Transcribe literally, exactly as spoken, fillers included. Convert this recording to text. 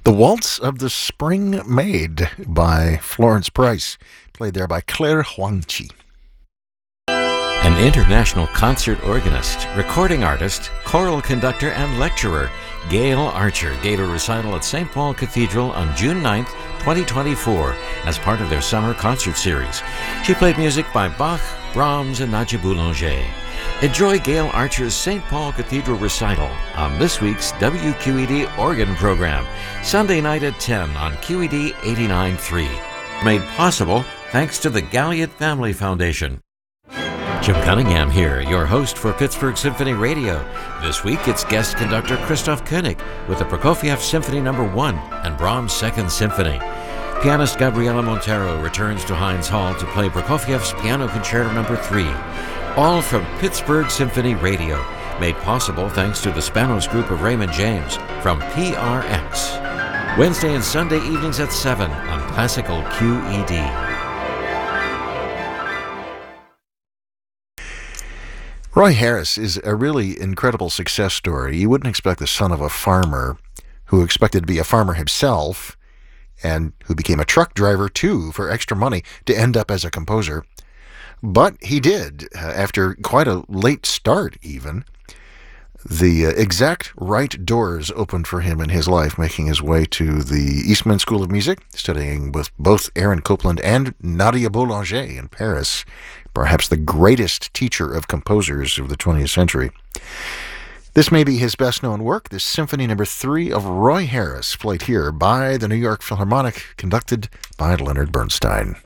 The Waltz of the Spring Maid by Florence Price, played there by Claire Huangqi. An international concert organist, recording artist, choral conductor, and lecturer, Gail Archer gave a recital at Saint Paul Cathedral on June ninth, twenty twenty-four, as part of their summer concert series. She played music by Bach, Brahms, and Nadia Boulanger. Enjoy Gail Archer's Saint Paul Cathedral recital on this week's W Q E D organ program, Sunday night at ten on Q E D eighty-nine point three. Made possible thanks to the Galliot Family Foundation. Jim Cunningham here, your host for Pittsburgh Symphony Radio. This week it's guest conductor Christoph Koenig with the Prokofiev Symphony Number one and Brahms' Second Symphony. Pianist Gabriela Montero returns to Heinz Hall to play Prokofiev's Piano Concerto Number three. All from Pittsburgh Symphony Radio. Made possible thanks to the Spanos Group of Raymond James from P R X. Wednesday and Sunday evenings at seven on Classical Q E D. Roy Harris is a really incredible success story. You wouldn't expect the son of a farmer who expected to be a farmer himself and who became a truck driver too for extra money to end up as a composer. But he did, uh, after quite a late start even. The uh, exact right doors opened for him in his life, making his way to the Eastman School of Music, studying with both Aaron Copland and Nadia Boulanger in Paris, perhaps the greatest teacher of composers of the twentieth century. This may be his best-known work, this Symphony Number three of Roy Harris, played here by the New York Philharmonic, conducted by Leonard Bernstein.